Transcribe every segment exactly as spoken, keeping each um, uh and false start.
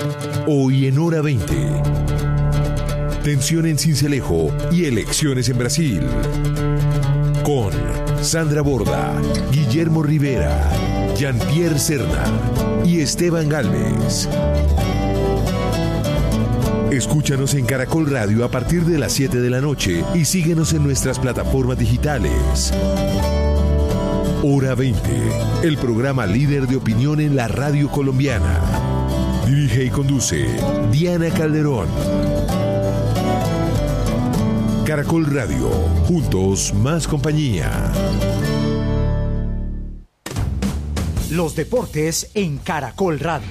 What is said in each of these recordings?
Hoy en Hora veinte. Tensión en Sincelejo y elecciones en Brasil. Con Sandra Borda, Guillermo Rivera, Jean-Pierre Serna y Esteban Galvez. Escúchanos en Caracol Radio a partir de las siete de la noche y síguenos en nuestras plataformas digitales. Hora veinte, el programa líder de opinión en la radio colombiana. Dirige y conduce Diana Calderón. Caracol Radio, juntos más compañía. Los deportes en Caracol Radio.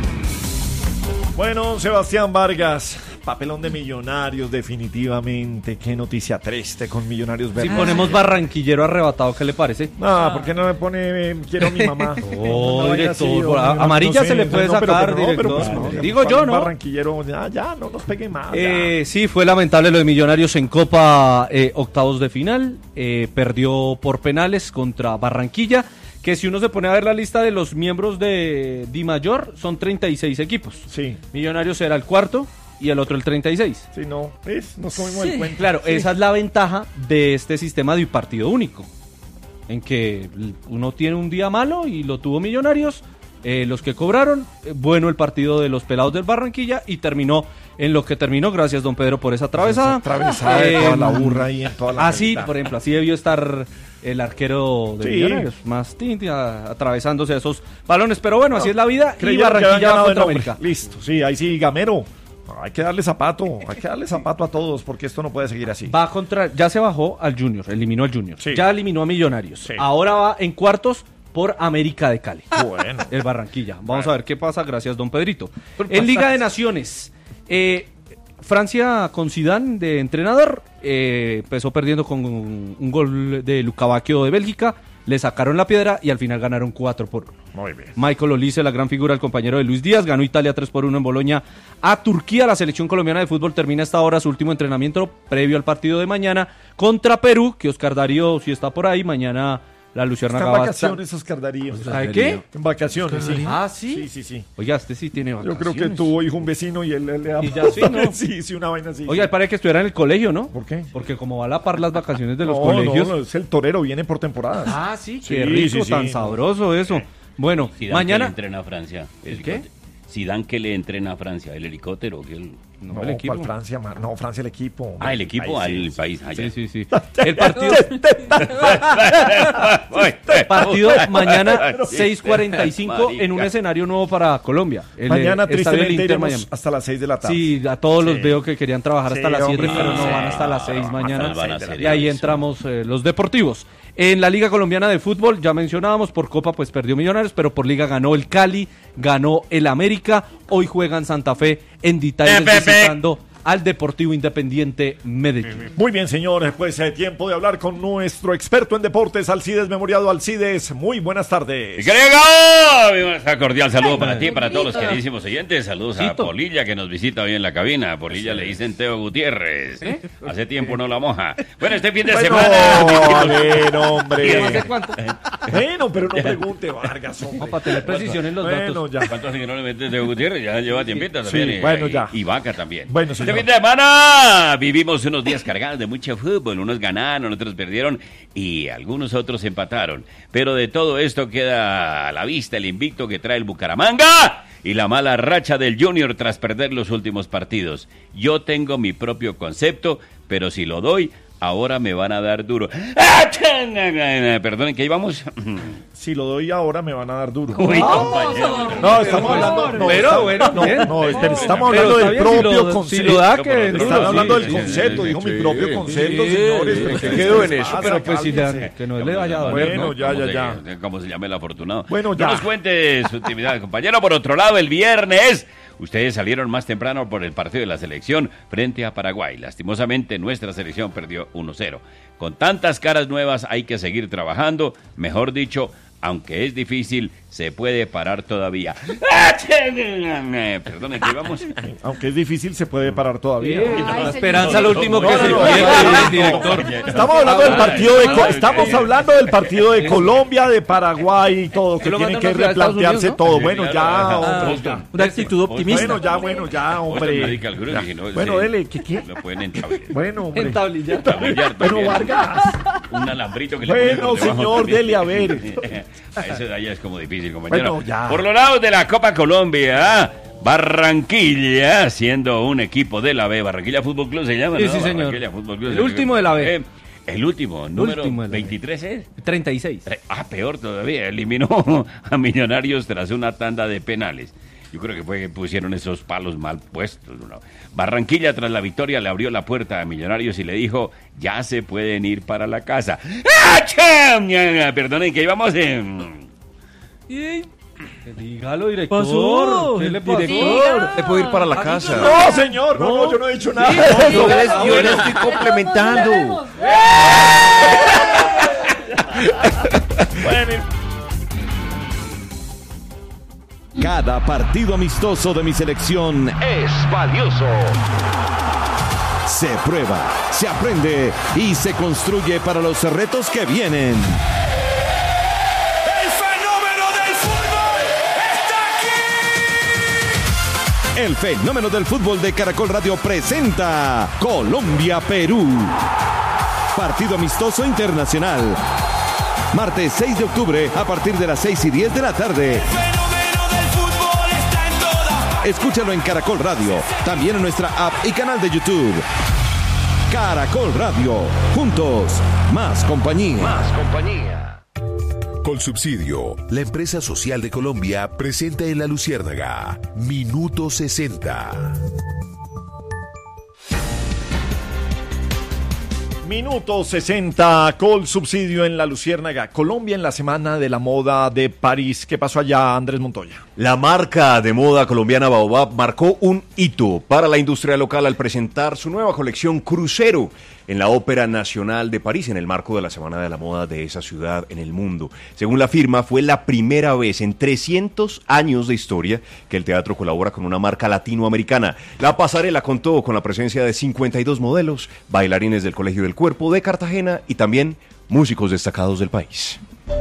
Bueno, Sebastián Vargas, papelón de Millonarios definitivamente. Qué noticia triste con Millonarios Verdes. Si ponemos barranquillero arrebatado, ¿qué le parece? Ah, ¿por qué no me pone eh, quiero a mi mamá? Oh, no director, sido, a- no, amarilla no sé, se le puede no, pero- sacar, pero no, pero director. pues no, Digo yo, ¿no? Barranquillero, ya, ya, no nos pegue más. Eh, sí, fue lamentable lo de Millonarios en Copa eh, octavos de final. Eh, perdió por penales contra Barranquilla. Que si uno se pone a ver la lista de los miembros de Di Mayor, son treinta y seis equipos. Sí. Millonarios era el cuarto y el otro el treinta y seis. Sí, no, ¿ves? Nos comimos Sí, el cuento. claro, Sí. esa es la ventaja de este sistema de partido único, en que uno tiene un día malo y lo tuvo Millonarios, eh, los que cobraron, eh, bueno el partido de los pelados del Barranquilla y terminó en lo que terminó, gracias don Pedro por esa atravesada. Esa atravesada de toda la burra ahí en toda la Así, carita. por ejemplo, así debió estar el arquero de Sí. Millonarios, más tinti, a- atravesándose esos balones, pero bueno, así es la vida y Creyeron que habían Barranquilla va ganado contra el nombre. América. Listo, sí, ahí sí, Gamero. Hay que darle zapato, hay que darle zapato a todos porque esto no puede seguir así. Va contra, ya se bajó al Junior, eliminó al Junior, Sí. ya eliminó a Millonarios. Sí. Ahora va en cuartos por América de Cali. Bueno. El Barranquilla. Vamos Bueno. a ver qué pasa, gracias don Pedrito. En Liga de Naciones, eh, Francia con Zidane de entrenador, eh, empezó perdiendo con un, un gol de Lucavacchio de Bélgica, le sacaron la piedra y al final ganaron cuatro por uno. Muy bien. Michael Olise, la gran figura, el compañero de Luis Díaz, ganó Italia tres por uno en Boloña a Turquía. La selección colombiana de fútbol termina esta hora su último entrenamiento previo al partido de mañana contra Perú, que Oscar Darío, si está por ahí, mañana la Luciérnaga Está en va a estar- vacaciones, Oscar Darío. ¿Sabe qué? En vacaciones, sí. Ah, ¿sí? Sí, sí, sí. Oiga, este sí tiene Yo vacaciones. creo que tuvo hijo un vecino y él, él le da... Y ya sí, ¿no? sí, sí, una vaina así. Oiga, parece que estuviera en el colegio, ¿no? ¿Por qué? Porque como va a la par las vacaciones de los no, colegios. no, es el torero, viene por temporadas. Ah, sí, Sí, qué rico, sí, sí. tan sabroso eso. Bueno, Zidane mañana... que le entrena a Francia. ¿El qué? helicóptero. Zidane que le entrena a Francia, el helicóptero. Que el... No, el equipo. ¿cuál Francia, Mar- no, Francia el equipo. Ah, el equipo Ahí sí, al sí. país. Ah, Sí, ya. sí, sí. El partido, partido mañana seis cuarenta y cinco en un escenario nuevo para Colombia. El, Mañana, eh, estadio del tristemente, Inter iremos Miami. hasta las seis de la tarde. Sí, a todos los Sí. veo que querían trabajar hasta Sí, las siete, hombre, pero no sí. van hasta las seis mañana. Van a hacer Y ahí eso. entramos eh, los deportivos. En la Liga Colombiana de Fútbol, ya mencionábamos, por Copa pues perdió Millonarios, pero por Liga ganó el Cali, ganó el América. Hoy juegan Santa Fe en Ditaires visitando al Deportivo Independiente Medellín. Muy bien, señores, pues es tiempo de hablar con nuestro experto en deportes, Alcides Memoriado. Alcides, muy buenas tardes. ¡Griego! Un cordial saludo para ti, para todos los queridísimos oyentes. Saludos a Cito. Polilla, que nos visita hoy en la cabina. A Polilla le dicen Teo Gutiérrez. Hace tiempo no la moja. Bueno, este fin de Bueno, semana... a ver, hombre. ¿Hace cuánto? Bueno, pero no pregunte, Vargas, hombre. No, para tener precisión en los Bueno, datos. ya. ¿Cuánto hace que no le metes Teo Gutiérrez? Ya lleva tiempito Sí, también. y- bueno, y- ya. Y Vaca también. Bueno, Este señor. fin de semana vivimos unos días cargados de mucho fútbol. Unos ganaron, otros perdieron y algunos otros empataron. Pero de todo esto queda a la vista el invicto que trae el Bucaramanga y la mala racha del Junior tras perder los últimos partidos. Yo tengo mi propio concepto, pero si lo doy, ahora me van a dar duro. Perdonen, ¿que ahí vamos? Si lo doy ahora me van a dar duro. Uy, compañero. No, estamos hablando. No, Pero, estamos- bueno, no, bien. no, espera, estamos Pero hablando está del bien, si propio lo- concepto. si lo da, que Están duro, hablando sí, del sí, concepto, sí, dijo sí, mi propio sí, concepto, sí, señores. sí, pero sí, ¿qué quedó les en eso, pasa? pero pues si le- Cálmense. que no le vaya a doler, Bueno, ¿no? ya, ya, ¿Cómo ya. se- ¿Cómo se llama el afortunado? Bueno, ya. No nos cuente su actividad, compañero. Por otro lado, el viernes, ustedes salieron más temprano por el partido de la selección frente a Paraguay. Lastimosamente, nuestra selección perdió uno cero. Con tantas caras nuevas hay que seguir trabajando, mejor dicho, aunque es difícil, se puede parar todavía. Perdón, ¿qué vamos? Aunque es difícil, se puede parar todavía. Ay, esperanza lo último que se no, pierde, no, no, director. Estamos hablando del partido de Co- estamos hablando del partido de Colombia, de Paraguay y todo, que lo tienen mandan que a Estados Unidos, replantearse ¿no? todo. Sí, Bueno, claro, ya, ajá. hombre, Boston. Una actitud optimista. Bueno, ya, bueno, ya, hombre. Medical Group, Ya. y no, Bueno, sí, dele, ¿qué qué? Lo pueden entablillar. Bueno, hombre. Entablillar. Entablillar Bueno, también. Vargas. Un alambrito que le Bueno, ponen por debajo señor, también. dele a ver. A eso de allá es como difícil, compañero. Bueno, ya. Por los lados de la Copa Colombia, Barranquilla, siendo un equipo de la B, Barranquilla Fútbol Club se llama, Sí, ¿no? sí, señor. Barranquilla Fútbol Club. El último de la B. Eh, el último, número último de la B. veintitrés es. treinta y seis. Eh, Ah, peor todavía, eliminó a Millonarios tras una tanda de penales. Yo creo que fue que pusieron esos palos mal puestos. ¿no? Barranquilla, tras la victoria, le abrió la puerta a Millonarios y le dijo, ya se pueden ir para la casa. ¡Ah, cham! Perdonen, que íbamos en... Dígalo, director. Pasó, ¿Qué le pasó? director. Te puedo ir para la casa. No, señor, no, no, yo no he dicho nada. Yo le, yo le estoy complementando. Cada partido amistoso de mi selección es valioso. Se prueba, se aprende y se construye para los retos que vienen. ¡El fenómeno del fútbol está aquí! El fenómeno del fútbol de Caracol Radio presenta Colombia-Perú. Partido amistoso internacional. Martes seis de octubre a partir de las seis y diez de la tarde. El fenómeno del fútbol está en todas. Escúchalo en Caracol Radio, también en nuestra app y canal de YouTube. Caracol Radio, juntos, más compañía. Más compañía. Colsubsidio, la empresa social de Colombia, presenta en La Luciérnaga, Minuto sesenta. Minuto sesenta, Colsubsidio en La Luciérnaga. Colombia en la Semana de la Moda de París. ¿Qué pasó allá, Andrés Montoya? La marca de moda colombiana Baobab marcó un hito para la industria local al presentar su nueva colección Crucero en la Ópera Nacional de París en el marco de la Semana de la Moda de esa ciudad en el mundo. Según la firma, fue la primera vez en trescientos años de historia que el teatro colabora con una marca latinoamericana. La pasarela contó con la presencia de cincuenta y dos modelos, bailarines del Colegio del Cuerpo de Cartagena y también músicos destacados del país.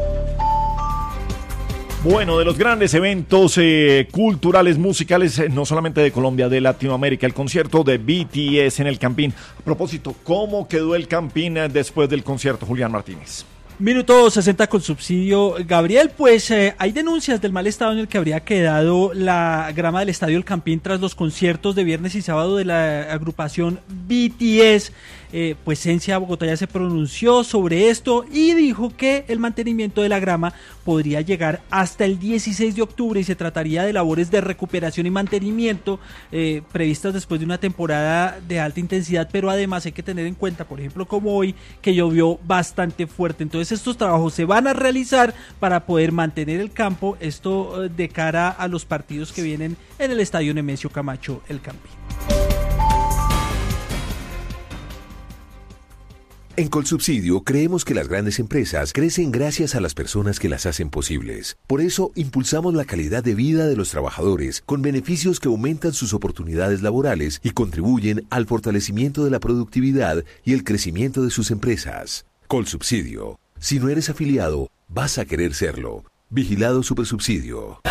Bueno, de los grandes eventos eh, culturales, musicales, eh, no solamente de Colombia, de Latinoamérica, el concierto de B T S en el Campín. A propósito, ¿cómo quedó el Campín eh, después del concierto, Julián Martínez? Minuto sesenta con subsidio. Gabriel, pues eh, hay denuncias del mal estado en el que habría quedado la grama del Estadio El Campín tras los conciertos de viernes y sábado de la agrupación B T S. Eh, pues Ciencia Bogotá ya se pronunció sobre esto y dijo que el mantenimiento de la grama podría llegar hasta el dieciséis de octubre y se trataría de labores de recuperación y mantenimiento eh, previstas después de una temporada de alta intensidad, pero además hay que tener en cuenta, por ejemplo, como hoy, que llovió bastante fuerte. Entonces estos trabajos se van a realizar para poder mantener el campo, esto eh, de cara a los partidos que vienen en el Estadio Nemesio Camacho, El Campín. En Colsubsidio creemos que las grandes empresas crecen gracias a las personas que las hacen posibles. Por eso impulsamos la calidad de vida de los trabajadores con beneficios que aumentan sus oportunidades laborales y contribuyen al fortalecimiento de la productividad y el crecimiento de sus empresas. Colsubsidio. Si no eres afiliado, vas a querer serlo. Vigilado Supersubsidio.